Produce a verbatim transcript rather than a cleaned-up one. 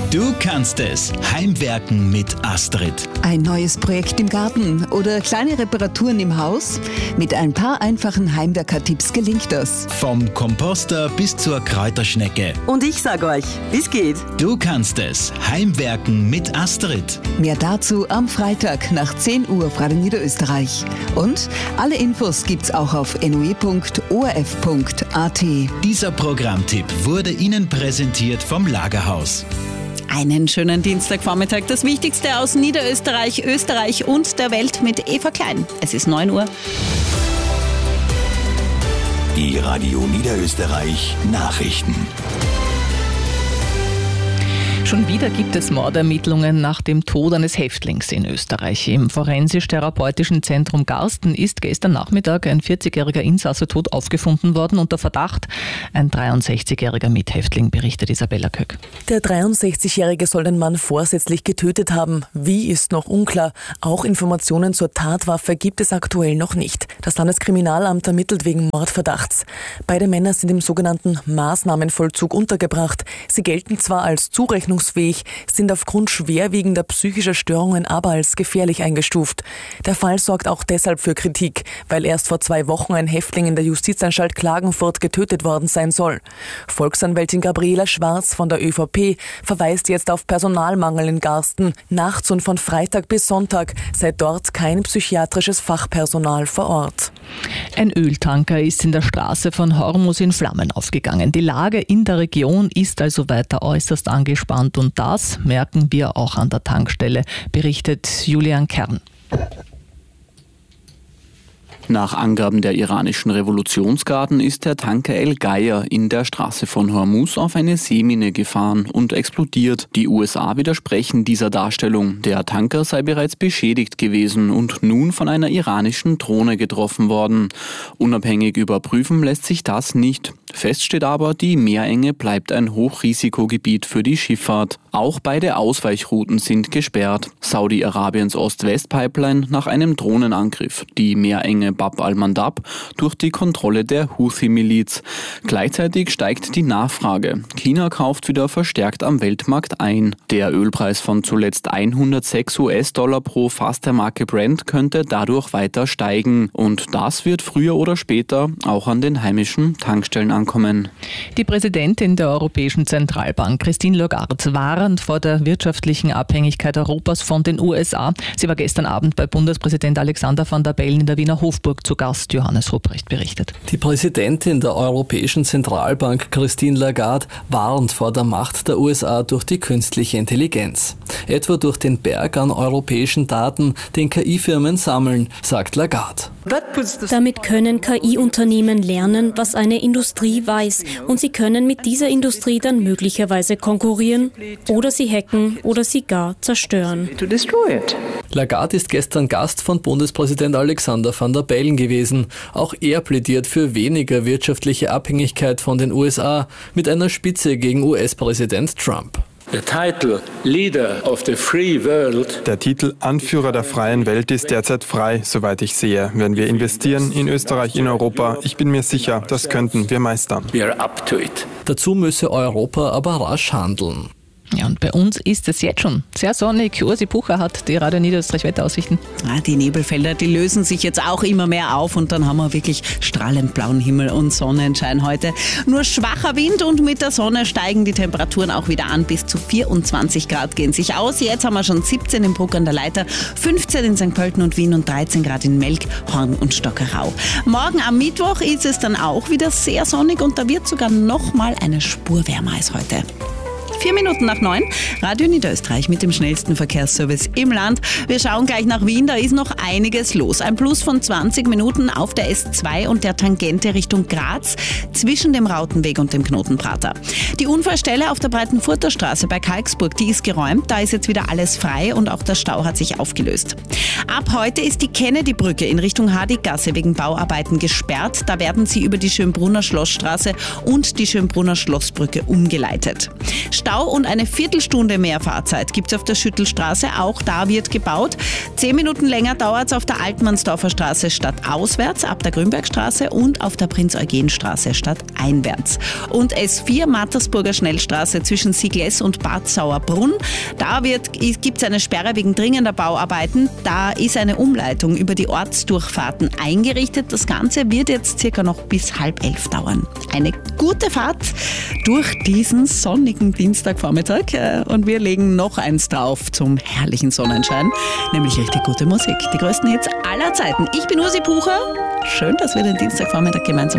Du kannst es. Heimwerken mit Astrid. Ein neues Projekt im Garten oder kleine Reparaturen im Haus? Mit ein paar einfachen Heimwerker-Tipps gelingt das. Vom Komposter bis zur Kräuterschnecke. Und ich sag euch, wie's geht. Du kannst es. Heimwerken mit Astrid. Mehr dazu am Freitag nach zehn Uhr auf Radio Niederösterreich. Und alle Infos gibt's auch auf n o e punkt o r f punkt a t. Dieser Programmtipp wurde Ihnen präsentiert vom Lagerhaus. Einen schönen Dienstagvormittag. Das Wichtigste aus Niederösterreich, Österreich und der Welt mit Eva Klein. Es ist neun Uhr. Die Radio Niederösterreich Nachrichten. Schon wieder gibt es Mordermittlungen nach dem Tod eines Häftlings in Österreich. Im Forensisch-Therapeutischen Zentrum Garsten ist gestern Nachmittag ein vierzigjähriger Insasse tot aufgefunden worden unter Verdacht. Ein dreiundsechzigjähriger Mithäftling, berichtet Isabella Köck. Der dreiundsechzigjährige soll den Mann vorsätzlich getötet haben. Wie, ist noch unklar. Auch Informationen zur Tatwaffe gibt es aktuell noch nicht. Das Landeskriminalamt ermittelt wegen Mordverdachts. Beide Männer sind im sogenannten Maßnahmenvollzug untergebracht. Sie gelten zwar als zurechnungsfähig, sind aufgrund schwerwiegender psychischer Störungen aber als gefährlich eingestuft. Der Fall sorgt auch deshalb für Kritik, weil erst vor zwei Wochen ein Häftling in der Justizanstalt Klagenfurt getötet worden sein soll. Volksanwältin Gabriela Schwarz von der Ö V P verweist jetzt auf Personalmangel in Garsten. Nachts und von Freitag bis Sonntag sei dort kein psychiatrisches Fachpersonal vor Ort. Ein Öltanker ist in der Straße von Hormus in Flammen aufgegangen. Die Lage in der Region ist also weiter äußerst angespannt und das merken wir auch an der Tankstelle, berichtet Julian Kern. Nach Angaben der iranischen Revolutionsgarden ist der Tanker El Geier in der Straße von Hormuz auf eine Seemine gefahren und explodiert. Die U S A widersprechen dieser Darstellung. Der Tanker sei bereits beschädigt gewesen und nun von einer iranischen Drohne getroffen worden. Unabhängig überprüfen lässt sich das nicht. Fest steht aber, die Meerenge bleibt ein Hochrisikogebiet für die Schifffahrt. Auch beide Ausweichrouten sind gesperrt. Saudi-Arabiens Ost-West-Pipeline nach einem Drohnenangriff. Die Meerenge Bab al-Mandab durch die Kontrolle der Houthi-Miliz. Gleichzeitig steigt die Nachfrage. China kauft wieder verstärkt am Weltmarkt ein. Der Ölpreis von zuletzt hundertsechs US-Dollar pro Fass der Marke Brent könnte dadurch weiter steigen. Und das wird früher oder später auch an den heimischen Tankstellen ankommen. Die Präsidentin der Europäischen Zentralbank, Christine Lagarde, warnt vor der wirtschaftlichen Abhängigkeit Europas von den U S A. Sie war gestern Abend bei Bundespräsident Alexander Van der Bellen in der Wiener Hofburg zu Gast. Johannes Ruprecht berichtet. Die Präsidentin der Europäischen Zentralbank, Christine Lagarde, warnt vor der Macht der U S A durch die künstliche Intelligenz. Etwa durch den Berg an europäischen Daten, den K I-Firmen sammeln, sagt Lagarde. Damit können K I-Unternehmen lernen, was eine Industrie weiß, und sie können mit dieser Industrie dann möglicherweise konkurrieren oder sie hacken oder sie gar zerstören. Lagarde ist gestern Gast von Bundespräsident Alexander Van der Bellen gewesen. Auch er plädiert für weniger wirtschaftliche Abhängigkeit von den U S A mit einer Spitze gegen U S-Präsident Trump. Der Titel Leader of the Free World. Der Titel Anführer der freien Welt ist derzeit frei, soweit ich sehe. Wenn wir investieren in Österreich, in Europa, ich bin mir sicher, das könnten wir meistern. We are up to it. Dazu müsse Europa aber rasch handeln. Ja, und bei uns ist es jetzt schon sehr sonnig. Ursi Bucher hat die Radio Niederösterreich Wetteraussichten. Ah, die Nebelfelder, die lösen sich jetzt auch immer mehr auf und dann haben wir wirklich strahlend blauen Himmel und Sonnenschein heute. Nur schwacher Wind und mit der Sonne steigen die Temperaturen auch wieder an. Bis zu vierundzwanzig Grad gehen sich aus. Jetzt haben wir schon siebzehn in Bruck an der Leiter, fünfzehn in Sankt Pölten und Wien und dreizehn Grad in Melk, Horn und Stockerau. Morgen am Mittwoch ist es dann auch wieder sehr sonnig und da wird sogar noch mal eine Spur wärmer als heute. Vier Minuten nach neun, Radio Niederösterreich mit dem schnellsten Verkehrsservice im Land. Wir schauen gleich nach Wien, da ist noch einiges los. Ein Plus von zwanzig Minuten auf der S zwei und der Tangente Richtung Graz zwischen dem Rautenweg und dem Knotenprater. Die Unfallstelle auf der Breitenfurter Straße bei Kalksburg, die ist geräumt, da ist jetzt wieder alles frei und auch der Stau hat sich aufgelöst. Ab heute ist die Kennedy-Brücke in Richtung Hardiggasse wegen Bauarbeiten gesperrt. Da werden sie über die Schönbrunner Schlossstraße und die Schönbrunner Schlossbrücke umgeleitet. Stau und eine Viertelstunde mehr Fahrzeit gibt es auf der Schüttelstraße. Auch da wird gebaut. Zehn Minuten länger dauert es auf der Altmannsdorfer Straße stadtauswärts ab der Grünbergstraße und auf der Prinz-Eugen-Straße stadteinwärts. Und S vier Mattersburger Schnellstraße zwischen Sigles und Bad Sauerbrunn. Da gibt es eine Sperre wegen dringender Bauarbeiten. Da ist eine Umleitung über die Ortsdurchfahrten eingerichtet. Das Ganze wird jetzt circa noch bis halb elf dauern. Eine gute Fahrt durch diesen sonnigen Dienstagvormittag. Und wir legen noch eins drauf zum herrlichen Sonnenschein, nämlich richtig gute Musik. Die größten Hits aller Zeiten. Ich bin Ursi Pucher. Schön, dass wir den Dienstagvormittag gemeinsam